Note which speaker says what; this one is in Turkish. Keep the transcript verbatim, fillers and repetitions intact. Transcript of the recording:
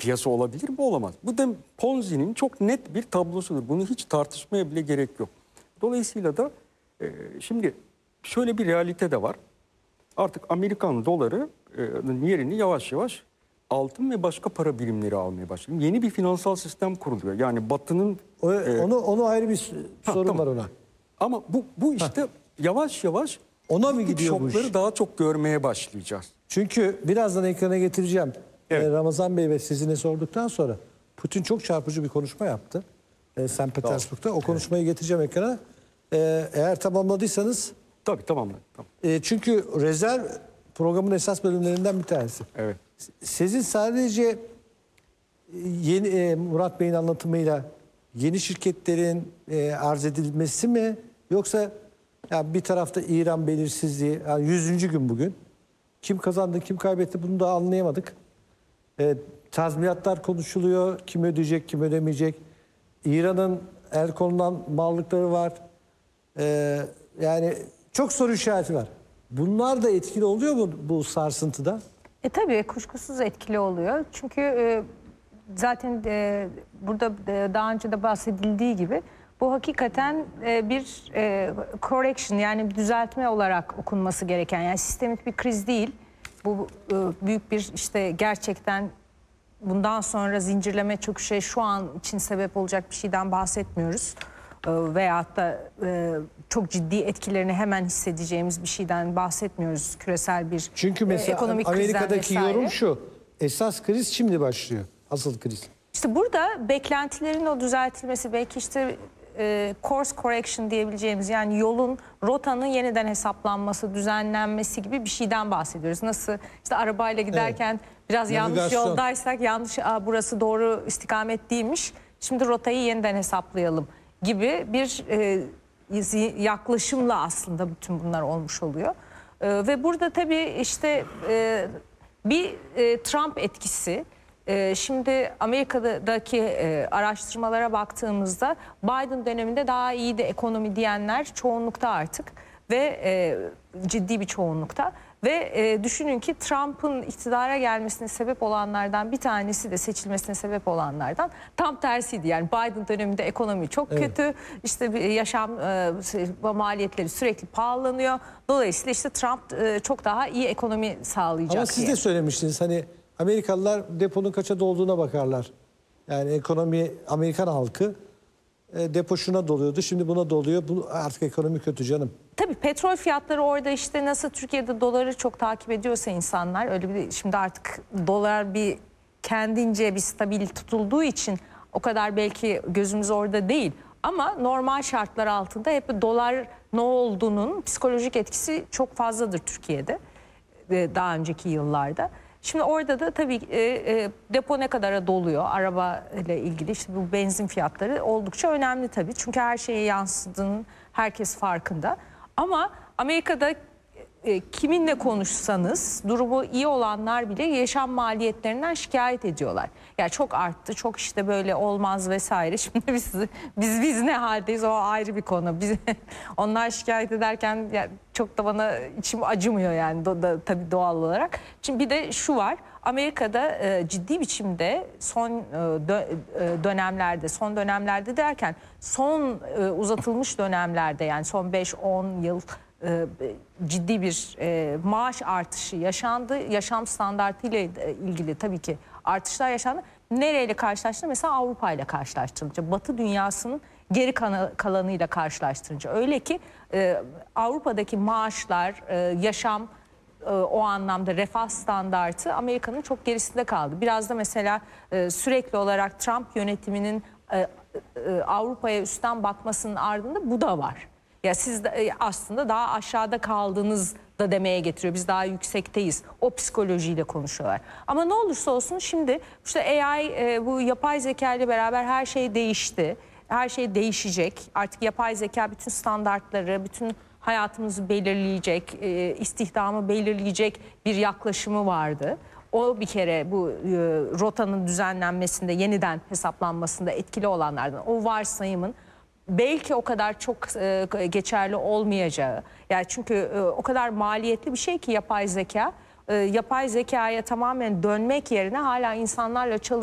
Speaker 1: piyasa olabilir mi? Olamaz. Bu da Ponzi'nin çok net bir tablosudur. Bunu hiç tartışmaya bile gerek yok. Dolayısıyla da e, şimdi şöyle bir realite de var. Artık Amerikan dolarının yerini yavaş yavaş altın ve başka para birimleri almaya başladı. Yeni bir finansal sistem kuruluyor. Yani Batı'nın...
Speaker 2: O,
Speaker 1: e,
Speaker 2: onu onu ayrı bir sorun
Speaker 1: tamam.
Speaker 2: var ona.
Speaker 1: Ama bu bu işte ha. yavaş yavaş
Speaker 2: ona mı gidiyor bu
Speaker 1: şokları
Speaker 2: iş?
Speaker 1: daha çok görmeye başlayacağız.
Speaker 2: Çünkü birazdan ekrana getireceğim.
Speaker 1: Evet.
Speaker 2: Ee, Ramazan Bey ve sizine sorduktan sonra Putin çok çarpıcı bir konuşma yaptı. Ee, Sankt Petersburg'da. O konuşmayı evet. getireceğim ekrana. Ee, eğer tamamladıysanız...
Speaker 1: Tabii tamamladım. Tamam.
Speaker 2: E, çünkü rezerv programın esas bölümlerinden bir tanesi.
Speaker 1: Evet.
Speaker 2: Sizin sadece yeni e, Murat Bey'in anlatımıyla yeni şirketlerin e, arz edilmesi mi, yoksa yani bir tarafta İran belirsizliği, yani yüzüncü gün bugün kim kazandı kim kaybetti bunu da anlayamadık. E, tazminatlar konuşuluyor, kim ödeyecek kim ödemeyecek. İran'ın el konulan mallıkları var. E, yani çok soru işareti var. Bunlar da etkili oluyor mu bu sarsıntıda?
Speaker 3: E tabii kuşkusuz etkili oluyor. Çünkü e, zaten e, burada e, daha önce de bahsedildiği gibi bu hakikaten e, bir e, correction, yani bir düzeltme olarak okunması gereken, yani sistemik bir kriz değil. Bu e, büyük bir işte gerçekten bundan sonra zincirleme çöküşe şu an için sebep olacak bir şeyden bahsetmiyoruz. E, veyahut da e, çok ciddi etkilerini hemen hissedeceğimiz bir şeyden bahsetmiyoruz. Küresel bir
Speaker 2: Çünkü mesela
Speaker 3: e, ekonomik
Speaker 2: Amerika'daki
Speaker 3: vesaire.
Speaker 2: yorum şu: esas kriz şimdi başlıyor. Asıl kriz.
Speaker 3: İşte burada beklentilerin o düzeltilmesi, belki işte e, course correction diyebileceğimiz, yani yolun, rotanın yeniden hesaplanması, düzenlenmesi gibi bir şeyden bahsediyoruz. Nasıl işte arabayla giderken evet. biraz
Speaker 2: Navigasyon.
Speaker 3: yanlış yoldaysak, yanlış, Aa, burası doğru istikamet değilmiş, şimdi rotayı yeniden hesaplayalım gibi bir e, yaklaşımla aslında bütün bunlar olmuş oluyor. E, ve burada tabii işte e, bir e, Trump etkisi. E, şimdi Amerika'daki e, araştırmalara baktığımızda Biden döneminde daha iyiydi ekonomi diyenler çoğunlukta artık ve e, ciddi bir çoğunlukta. Ve e, düşünün ki Trump'ın iktidara gelmesine sebep olanlardan bir tanesi de, seçilmesine sebep olanlardan tam tersiydi. Yani Biden döneminde ekonomi çok evet. kötü, işte yaşam e, maliyetleri sürekli pahalanıyor. Dolayısıyla işte Trump e, çok daha iyi ekonomi sağlayacak.
Speaker 2: Ama siz
Speaker 3: diye.
Speaker 2: de söylemiştiniz, hani Amerikalılar deponun kaça dolduğuna bakarlar. Yani ekonomi, Amerikan halkı e, depo şuna doluyordu, şimdi buna doluyor. Bu artık ekonomi kötü canım.
Speaker 3: Tabii petrol fiyatları orada, işte nasıl Türkiye'de doları çok takip ediyorsa insanlar, öyle bir, şimdi artık dolar bir kendince bir stabil tutulduğu için o kadar belki gözümüz orada değil. Ama normal şartlar altında hep dolar ne olduğunun psikolojik etkisi çok fazladır Türkiye'de daha önceki yıllarda. Şimdi orada da tabii e, e, depo ne kadara doluyor, araba ile ilgili işte bu benzin fiyatları oldukça önemli tabii. Çünkü her şeye yansıdığının herkes farkında. Ama Amerika'da e, kiminle konuşsanız durumu iyi olanlar bile yaşam maliyetlerinden şikayet ediyorlar. Yani çok arttı, çok işte böyle olmaz vesaire. Şimdi biz biz biz ne haldeyiz, o ayrı bir konu. Biz, onlar şikayet ederken yani çok da bana içim acımıyor yani do, da, tabii doğal olarak. Şimdi bir de şu var. Amerika'da e, ciddi biçimde son e, dö, e, dönemlerde, son dönemlerde derken son e, uzatılmış dönemlerde, yani son beş on yıl e, ciddi bir e, maaş artışı yaşandı. Yaşam standartı ile ilgili tabii ki artışlar yaşandı. Nereyle karşılaştırınca? Mesela Avrupa ile karşılaştırınca, Batı dünyasının geri kalanıyla karşılaştırınca. Öyle ki e, Avrupa'daki maaşlar, e, yaşam, o anlamda refah standartı Amerika'nın çok gerisinde kaldı. Biraz da mesela sürekli olarak Trump yönetiminin Avrupa'ya üstten bakmasının ardında bu da var. Ya siz de aslında daha aşağıda kaldığınız da demeye getiriyor. Biz daha yüksekteyiz. O psikolojiyle konuşuyorlar. Ama ne olursa olsun şimdi işte A I, bu yapay zeka ile beraber her şey değişti. Her şey değişecek. Artık yapay zeka bütün standartları, bütün hayatımızı belirleyecek, e, istihdamı belirleyecek bir yaklaşımı vardı. O bir kere bu e, rotanın düzenlenmesinde, yeniden hesaplanmasında etkili olanlardan. O varsayımın belki o kadar çok e, geçerli olmayacağı. Yani çünkü e, o kadar maliyetli bir şey ki yapay zeka. E, yapay zekaya tamamen dönmek yerine hala insanlarla çalışmak